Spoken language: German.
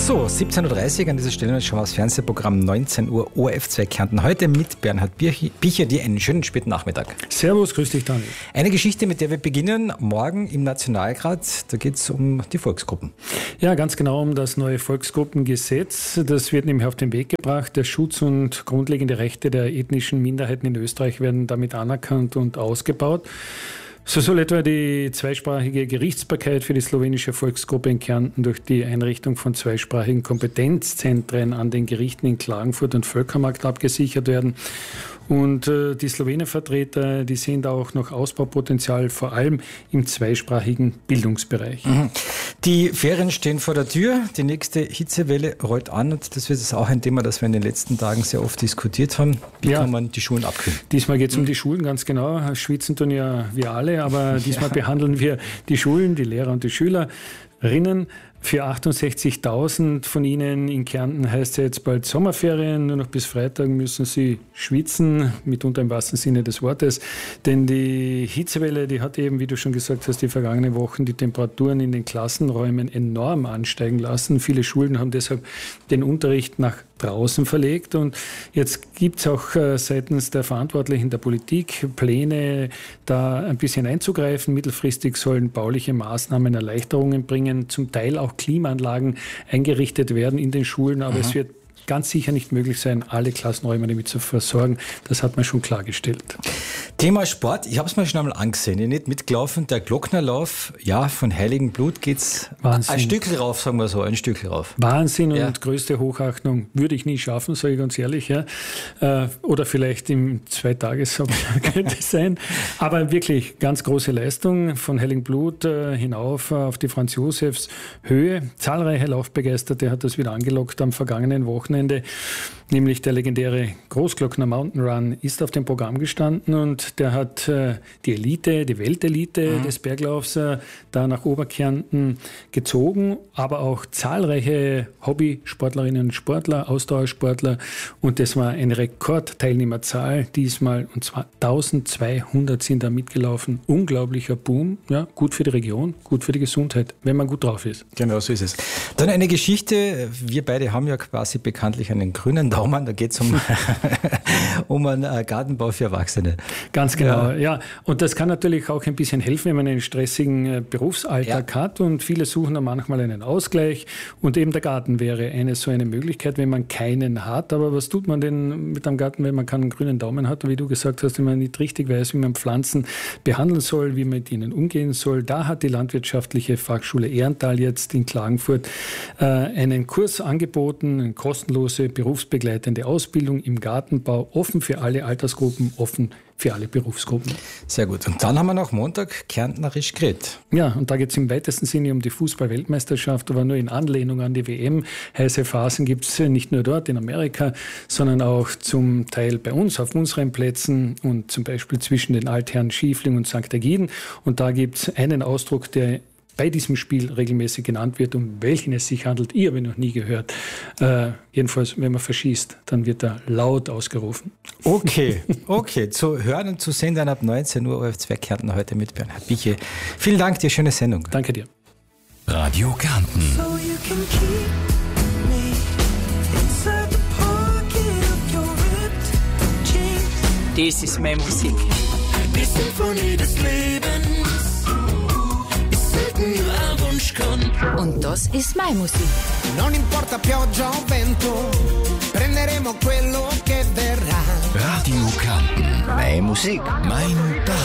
So, 17.30 Uhr an dieser Stelle schauen wir das Fernsehprogramm 19 Uhr ORF2 Kärnten. Heute mit Bernhard Bicher, dir einen schönen späten Nachmittag. Servus, grüß dich, Daniel. Eine Geschichte, mit der wir beginnen, morgen im Nationalrat. Da geht es um die Volksgruppen. Ja, ganz genau um das neue Volksgruppengesetz. Das wird nämlich auf den Weg gebracht. Der Schutz und grundlegende Rechte der ethnischen Minderheiten in Österreich werden damit anerkannt und ausgebaut. So soll etwa die zweisprachige Gerichtsbarkeit für die slowenische Volksgruppe in Kärnten durch die Einrichtung von zweisprachigen Kompetenzzentren an den Gerichten in Klagenfurt und Völkermarkt abgesichert werden. Und die Slowenenvertreter, die sehen da auch noch Ausbaupotenzial, vor allem im zweisprachigen Bildungsbereich. Die Ferien stehen vor der Tür, die nächste Hitzewelle rollt an und das wird jetzt auch ein Thema, das wir in den letzten Tagen sehr oft diskutiert haben. Wie kann man die Schulen abkühlen? Diesmal geht es um die Schulen, ganz genau. Schwitzen tun ja wir alle, aber diesmal behandeln wir die Schulen, die Lehrer und die Schülerinnen. Für 68.000 von ihnen in Kärnten heißt es jetzt bald Sommerferien. Nur noch bis Freitag müssen sie schwitzen, mitunter im wahrsten Sinne des Wortes. Denn die Hitzewelle, die hat eben, wie du schon gesagt hast, die vergangenen Wochen die Temperaturen in den Klassenräumen enorm ansteigen lassen. Viele Schulen haben deshalb den Unterricht nach draußen verlegt. Und jetzt gibt es auch seitens der Verantwortlichen der Politik Pläne, da ein bisschen einzugreifen. Mittelfristig sollen bauliche Maßnahmen Erleichterungen bringen, zum Teil auch Klimaanlagen eingerichtet werden in den Schulen, aber es wird ganz sicher nicht möglich sein, alle Klassenräume damit zu versorgen. Das hat man schon klargestellt. Thema Sport, ich habe es mir schon einmal angesehen, ich bin nicht mitgelaufen, der Glocknerlauf, ja, von Heiligenblut geht's ein Stückchen rauf, sagen wir so, ein Stückchen rauf. Wahnsinn und größte Hochachtung würde ich nie schaffen, sage ich ganz ehrlich. Ja. Oder vielleicht im Zweitagesjob könnte es sein. Aber wirklich ganz große Leistung von Heiligenblut hinauf auf die Franz-Josefs-Höhe. Zahlreiche Laufbegeisterte hat das wieder angelockt am vergangenen Wochenende. Nämlich der legendäre Großglockner Mountain Run ist auf dem Programm gestanden und der hat die Elite, die Weltelite des Berglaufs da nach Oberkärnten gezogen, aber auch zahlreiche Hobbysportlerinnen und Sportler, Ausdauersportler und das war eine Rekordteilnehmerzahl diesmal und zwar 1200 sind da mitgelaufen. Unglaublicher Boom, ja, gut für die Region, gut für die Gesundheit, wenn man gut drauf ist. Genau, so ist es. Dann eine Geschichte, wir beide haben ja quasi bekanntlich einen grünen Daumen, da geht es um einen Gartenbau für Erwachsene. Ganz genau, ja. Und das kann natürlich auch ein bisschen helfen, wenn man einen stressigen Berufsalltag hat und viele suchen dann manchmal einen Ausgleich und eben der Garten wäre so eine Möglichkeit, wenn man keinen hat. Aber was tut man denn mit einem Garten, wenn man keinen grünen Daumen hat, wie du gesagt hast, wenn man nicht richtig weiß, wie man Pflanzen behandeln soll, wie man mit ihnen umgehen soll. Da hat die Landwirtschaftliche Fachschule Ehrental jetzt in Klagenfurt einen Kurs angeboten, eine kostenlose berufsbegleitende Ausbildung im Gartenbau, offen für alle Altersgruppen, offen für alle Berufsgruppen. Sehr gut. Und dann haben wir noch Montag Kärntnerisch geredet. Ja, und da geht es im weitesten Sinne um die Fußball-Weltmeisterschaft, aber nur in Anlehnung an die WM. Heiße Phasen gibt es nicht nur dort in Amerika, sondern auch zum Teil bei uns auf unseren Plätzen und zum Beispiel zwischen den Altherren Schiefling und St. Ägiden. Und da gibt es einen Ausdruck, der bei diesem Spiel regelmäßig genannt wird, um welchen es sich handelt. Ich habe ihn noch nie gehört. Jedenfalls, wenn man verschießt, dann wird er laut ausgerufen. Okay. Zu hören und zu sehen dann ab 19 Uhr ORF2 Kärnten heute mit Bernhard Biche. Vielen Dank dir, schöne Sendung. Danke dir. Radio Kärnten. Das ist meine Musik. Die Symphonie des Lebens. Und das ist meine Musik. Non importa pioggia o vento, prenderemo quello che verrà. Radio Kärnten. Meine Musik. Mein